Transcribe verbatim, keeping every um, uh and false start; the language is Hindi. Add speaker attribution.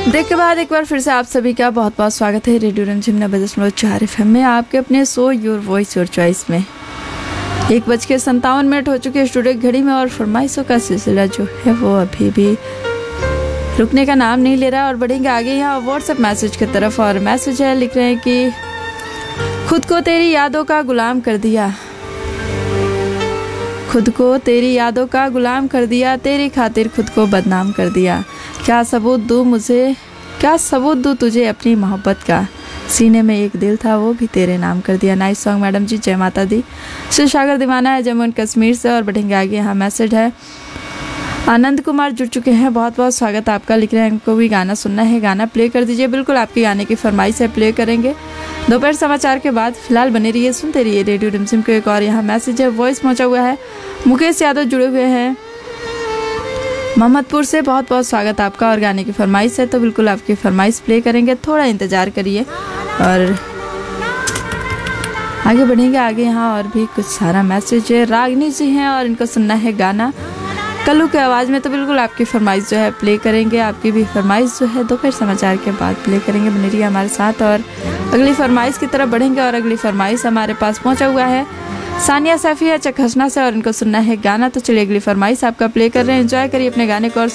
Speaker 1: ब्रेक के बाद एक बार फिर से आप सभी का बहुत बहुत स्वागत है रेडियो रिमझिम नब्बे दशमलव चार एफ एम में आपके अपने so your voice your choice में। एक बज के संतावन मिनट हो चुके हैं स्टूडियो की घड़ी में और फरमाइशों का सिलसिला जो है वो अभी भी रुकने का नाम नहीं ले रहा और बढ़ेंगे आगे यहाँ व्हाट्सएप मैसेज की तरफ। और मैसेज है, लिख रहे हैं कि खुद को तेरी यादों का गुलाम कर दिया, खुद को तेरी यादों का गुलाम कर दिया, तेरी खातिर खुद को बदनाम कर दिया। क्या सबूत दूँ मुझे, क्या सबूत दूँ तुझे अपनी मोहब्बत का, सीने में एक दिल था वो भी तेरे नाम कर दिया। नाइस सॉन्ग मैडम जी, जय माता दी। शिव सागर दीवाना है जम्मू एंड कश्मीर से और बढ़ेंगे आगे। यहाँ मैसेज है, आनंद कुमार जुड़ चुके हैं, बहुत बहुत स्वागत आपका। लिख रहे हैं इनको भी गाना सुनना है, गाना प्ले कर दीजिए। बिल्कुल आपके गाने की फरमाइश है, प्ले करेंगे दोपहर समाचार के बाद। फिलहाल बने रहिए, सुनते रहिए रेडियो रिमझिम को। एक और यहाँ मैसेज है, वॉइस पहुंचा हुआ है, मुकेश यादव जुड़े हुए हैं मोहम्मदपुर से, बहुत बहुत स्वागत आपका। और गाने की फरमाइश है तो बिल्कुल आपकी फरमाइश प्ले करेंगे, थोड़ा इंतज़ार करिए और आगे बढ़ेंगे आगे। यहाँ और भी कुछ सारा मैसेज है, रागनी जी हैं और इनको सुनना है गाना कल्लू के आवाज़ में, तो बिल्कुल आपकी फरमाइश जो है प्ले करेंगे। आपकी भी फरमाइश जो है दोपहर समाचार के बाद प्ले करेंगे, बने रहिए हमारे साथ। और अगली फरमाइश की तरफ बढ़ेंगे और अगली फरमाइश हमारे पास पहुंचा हुआ है सानिया सैफी है चखसना से और इनको सुनना है गाना। तो चलिए अगली फरमाइश आपका प्ले कर रहे हैं, एंजॉय करिए अपने गाने को और